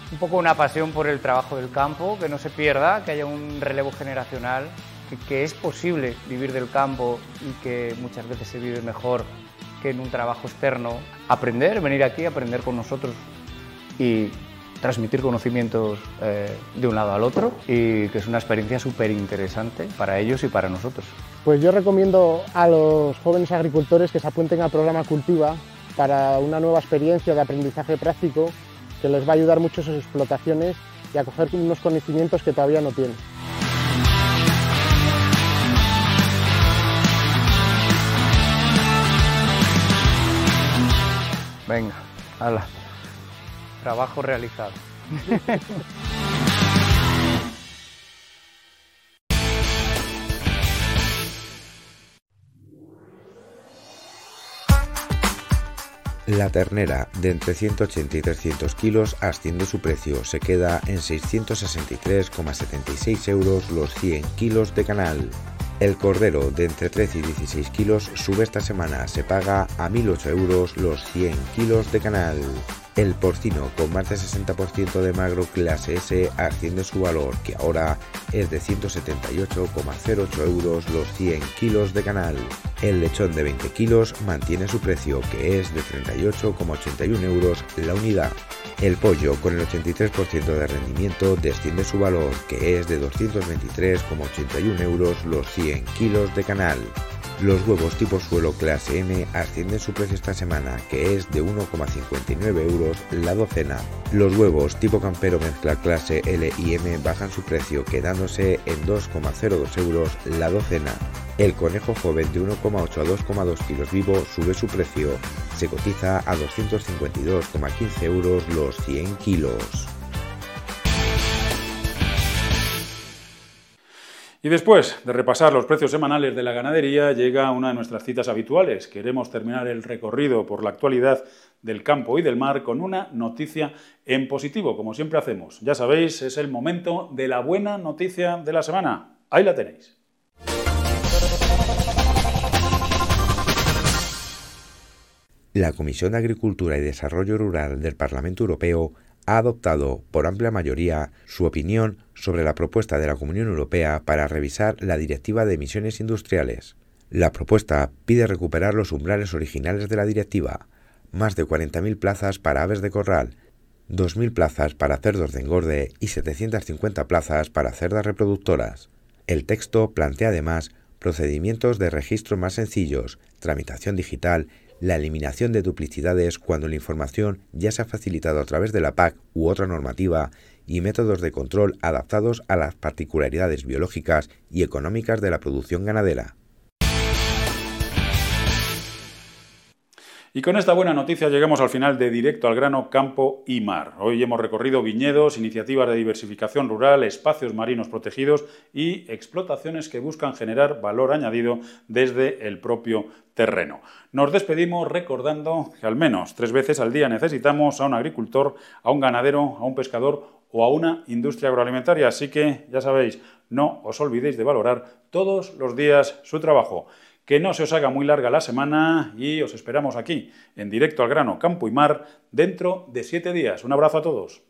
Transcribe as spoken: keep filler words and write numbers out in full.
un poco una pasión por el trabajo del campo, que no se pierda, que haya un relevo generacional, que, que es posible vivir del campo y que muchas veces se vive mejor que en un trabajo externo. Aprender, venir aquí, aprender con nosotros y transmitir conocimientos eh, de un lado al otro, y que es una experiencia súper interesante para ellos y para nosotros. Pues yo recomiendo a los jóvenes agricultores que se apunten al programa Cultiva para una nueva experiencia de aprendizaje práctico que les va a ayudar mucho en sus explotaciones y a coger unos conocimientos que todavía no tienen. Venga, hala. Trabajo realizado. La ternera de entre ciento ochenta y trescientos kilos asciende su precio, se queda en seiscientos sesenta y tres coma setenta y seis euros los cien kilos de canal. El cordero de entre trece y dieciséis kilos sube esta semana, se paga a mil ocho euros los cien kilos de canal. El porcino con más de sesenta por ciento de magro clase S asciende su valor, que ahora es de ciento setenta y ocho coma cero ocho euros los cien kilos de canal. El lechón de veinte kilos mantiene su precio, que es de treinta y ocho coma ochenta y uno euros la unidad. El pollo con el ochenta y tres por ciento de rendimiento desciende su valor, que es de doscientos veintitrés coma ochenta y uno euros los cien kilos de canal. Los huevos tipo suelo clase M ascienden su precio esta semana, que es de uno coma cincuenta y nueve euros la docena. Los huevos tipo campero mezcla clase L y M bajan su precio, quedándose en dos coma cero dos euros la docena. El conejo joven de uno coma ocho a dos coma dos kilos vivo sube su precio, se cotiza a doscientos cincuenta y dos coma quince euros los cien kilos. Y después de repasar los precios semanales de la ganadería, llega una de nuestras citas habituales. Queremos terminar el recorrido por la actualidad del campo y del mar con una noticia en positivo, como siempre hacemos. Ya sabéis, es el momento de la buena noticia de la semana. Ahí la tenéis. La Comisión de Agricultura y Desarrollo Rural del Parlamento Europeo ha adoptado por amplia mayoría su opinión sobre la propuesta de la Unión Europea para revisar la Directiva de Emisiones Industriales. La propuesta pide recuperar los umbrales originales de la directiva, más de cuarenta mil plazas para aves de corral, dos mil plazas para cerdos de engorde y setecientas cincuenta plazas para cerdas reproductoras. El texto plantea además procedimientos de registro más sencillos, tramitación digital, la eliminación de duplicidades cuando la información ya se ha facilitado a través de la P A C u otra normativa y métodos de control adaptados a las particularidades biológicas y económicas de la producción ganadera. Y con esta buena noticia llegamos al final de Directo al Grano, Campo y Mar. Hoy hemos recorrido viñedos, iniciativas de diversificación rural, espacios marinos protegidos y explotaciones que buscan generar valor añadido desde el propio terreno. Nos despedimos recordando que al menos tres veces al día necesitamos a un agricultor, a un ganadero, a un pescador o a una industria agroalimentaria. Así que, ya sabéis, no os olvidéis de valorar todos los días su trabajo. Que no se os haga muy larga la semana y os esperamos aquí, en Directo al Grano, Campo y Mar, dentro de siete días. Un abrazo a todos.